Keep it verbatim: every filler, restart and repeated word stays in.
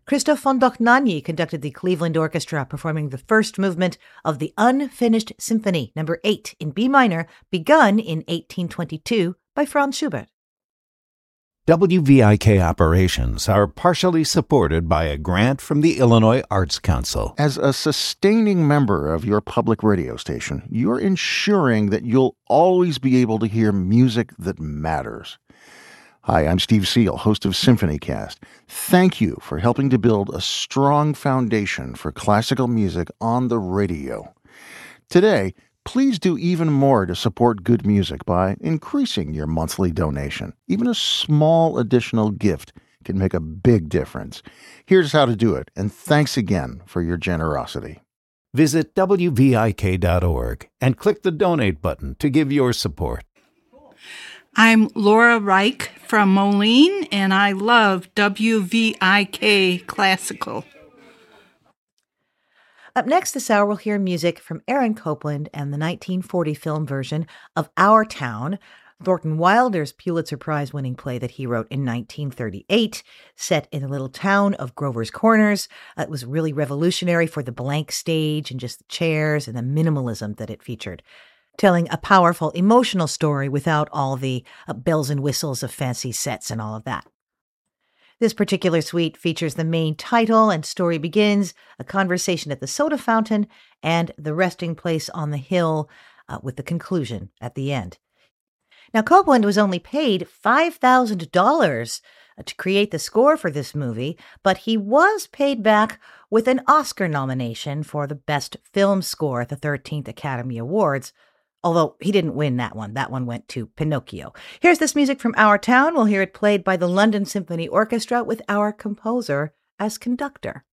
Christoph von Dohnanyi conducted the Cleveland Orchestra, performing the first movement of the Unfinished Symphony, number eight, in B minor, begun in eighteen twenty-two by Franz Schubert. W V I K operations are partially supported by a grant from the Illinois Arts Council. As a sustaining member of your public radio station, you're ensuring that you'll always be able to hear music that matters. Hi, I'm Steve Seal, host of SymphonyCast. Thank you for helping to build a strong foundation for classical music on the radio. Today, please do even more to support good music by increasing your monthly donation. Even a small additional gift can make a big difference. Here's how to do it, and thanks again for your generosity. Visit W V I K dot org and click the donate button to give your support. I'm Laura Reich from Moline, and I love W V I K Classical. Up next this hour, we'll hear music from Aaron Copland and the nineteen forty film version of Our Town, Thornton Wilder's Pulitzer Prize-winning play that he wrote in nineteen thirty-eight, set in the little town of Grover's Corners. Uh, it was really revolutionary for the blank stage and just the chairs and the minimalism that it featured, telling a powerful emotional story without all the uh, bells and whistles of fancy sets and all of that. This particular suite features the main title and story begins, a conversation at the soda fountain, and the resting place on the hill uh, with the conclusion at the end. Now, Copland was only paid five thousand dollars to create the score for this movie, but he was paid back with an Oscar nomination for the Best Film Score at the thirteenth Academy Awards, although he didn't win that one. That one went to Pinocchio. Here's this music from Our Town. We'll hear it played by the London Symphony Orchestra with our composer as conductor.